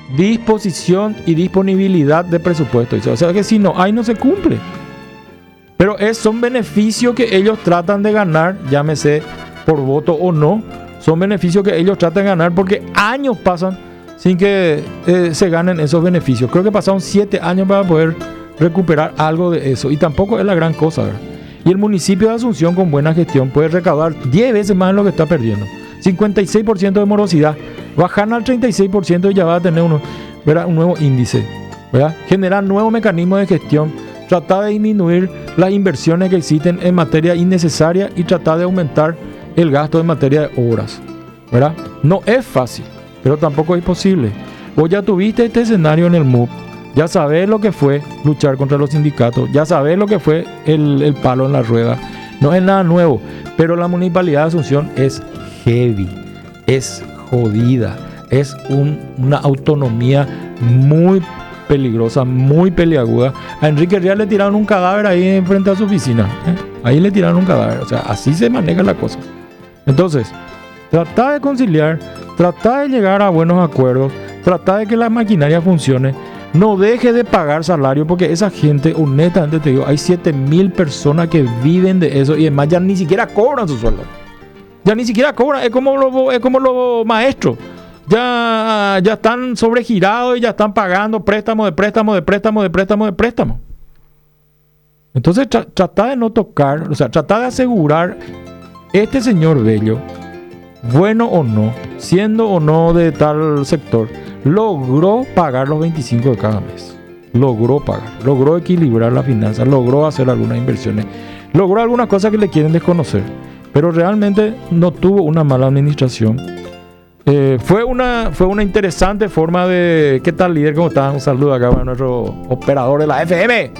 disposición y disponibilidad de presupuesto. O sea que si no hay, no se cumple. Pero son beneficios que ellos tratan de ganar, llámese por voto o no, son beneficios que ellos tratan de ganar porque años pasan sin que se ganen esos beneficios. Creo que pasaron 7 años para poder recuperar algo de eso y tampoco es la gran cosa, ¿verdad? Y el municipio de Asunción con buena gestión puede recaudar 10 veces más de lo que está perdiendo. 56% de morosidad, bajan al 36% y ya va a tener un nuevo índice, ¿verdad? Generar nuevos mecanismos de gestión, tratar de disminuir las inversiones que existen en materia innecesaria y tratar de aumentar el gasto en materia de obras, ¿verdad? No es fácil, pero tampoco es imposible. Vos ya tuviste este escenario en el MUP, ya sabés lo que fue luchar contra los sindicatos, ya sabés lo que fue el palo en la rueda. No es nada nuevo, pero la Municipalidad de Asunción es heavy, es jodida, es una autonomía muy peligrosa, muy peliaguda. A Enrique Rial le tiraron un cadáver ahí frente a su oficina, ahí le tiraron un cadáver, o sea, así se maneja la cosa. Entonces, trata de conciliar, trata de llegar a buenos acuerdos, trata de que la maquinaria funcione. No deje de pagar salario porque esa gente, honestamente te digo, hay 7,000 personas que viven de eso y además ya ni siquiera cobran su sueldo. Ya ni siquiera cobran, es como los maestros. Ya están sobregirados y ya están pagando préstamo. Entonces trata de no tocar, o sea, trata de asegurar este señor Bello, bueno o no, siendo o no de tal sector, logró pagar los 25 de cada mes. Logró pagar, logró equilibrar la finanza, logró hacer algunas inversiones, logró algunas cosas que le quieren desconocer, pero realmente no tuvo una mala administración. Fue una interesante forma de... ¿Qué tal, líder? ¿Cómo estás? Un saludo acá para nuestro operador de la FM.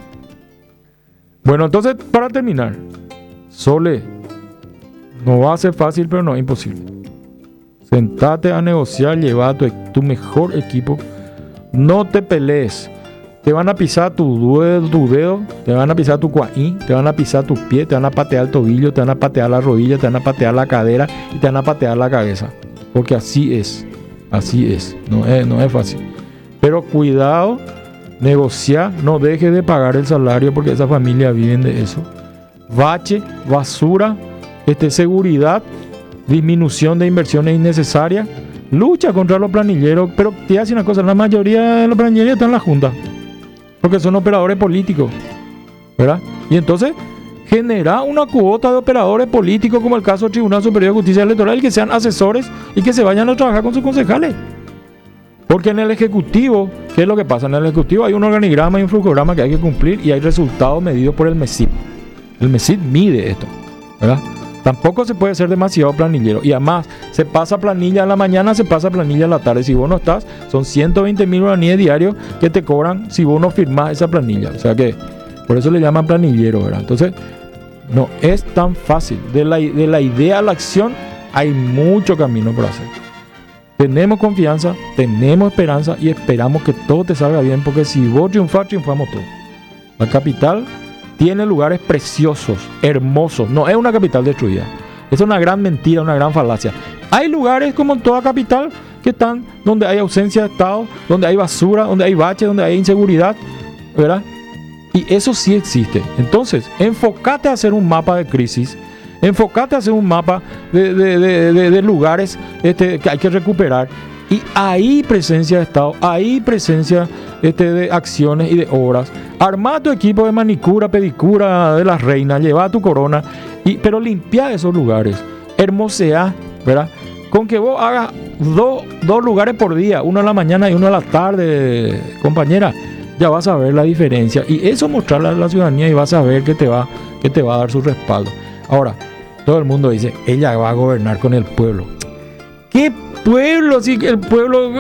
Bueno, entonces, para terminar, Sole, no va a ser fácil, pero no es imposible. Sentate a negociar, lleva tu mejor equipo. No te pelees. Te van a pisar tu dedo, te van a pisar tu cuaín, te van a pisar tus pies, te van a patear el tobillo, te van a patear la rodilla, te van a patear la cadera y te van a patear la cabeza. Porque así es, no es fácil. Pero cuidado, negociar, no dejes de pagar el salario porque esa familia viven de eso. Bache, basura, seguridad, disminución de inversiones innecesarias, lucha contra los planilleros, pero te hace una cosa, la mayoría de los planilleros están en la Junta, porque son operadores políticos, ¿verdad? Y entonces genera una cuota de operadores políticos, como el caso del Tribunal Superior de Justicia Electoral, que sean asesores y que se vayan a trabajar con sus concejales. Porque en el Ejecutivo, ¿qué es lo que pasa? En el Ejecutivo hay un organigrama y un flucograma que hay que cumplir y hay resultados medidos por el MESID. El MESID mide esto, ¿verdad? Tampoco se puede ser demasiado planillero. Y además, se pasa planilla a la mañana, se pasa planilla a la tarde. Si vos no estás, son 120,000 guaraníes diarios que te cobran si vos no firmás esa planilla. O sea que, por eso le llaman planillero, ¿verdad? Entonces, no es tan fácil. De la idea a la acción, hay mucho camino por hacer. Tenemos confianza, tenemos esperanza y esperamos que todo te salga bien, porque si vos triunfás, triunfamos todos. La capital tiene lugares preciosos, hermosos. No es una capital destruida. Es una gran mentira, una gran falacia. Hay lugares como en toda capital que están donde hay ausencia de Estado, donde hay basura, donde hay baches, donde hay inseguridad, ¿verdad? Y eso sí existe. Entonces, enfócate a hacer un mapa de crisis. Enfócate a hacer un mapa de lugares que hay que recuperar. Y ahí presencia de Estado, ahí presencia de acciones y de obras. Arma tu equipo de manicura, pedicura de las reinas, lleva tu corona, pero limpia esos lugares. Hermosea, ¿verdad? Con que vos hagas dos lugares por día, uno en la mañana y uno en la tarde, compañera, ya vas a ver la diferencia. Y eso mostrarle a la ciudadanía y vas a ver que te va a dar su respaldo. Ahora, todo el mundo dice, ella va a gobernar con el pueblo. ¿Qué pueblo? Si el pueblo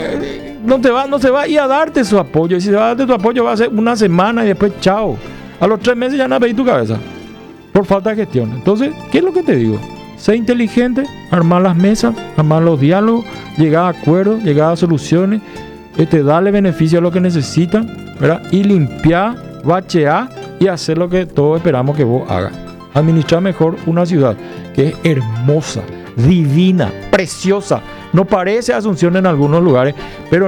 no se va a ir a darte su apoyo. Y si se va a darte tu apoyo, va a ser una semana y después chao. A los 3 meses ya no pedí tu cabeza. Por falta de gestión. Entonces, ¿qué es lo que te digo? Sé inteligente, armar las mesas, armar los diálogos, llegar a acuerdos, llegar a soluciones, darle beneficio a lo que necesitan, ¿verdad? Y limpiar, bachear y hacer lo que todos esperamos que vos hagas. Administrar mejor una ciudad que es hermosa, divina, preciosa. No parece Asunción en algunos lugares, pero